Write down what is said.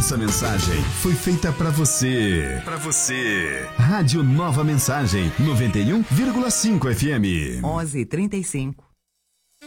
Essa mensagem foi feita pra você. Pra você. Rádio Nova Mensagem, 91,5 FM. 11:35.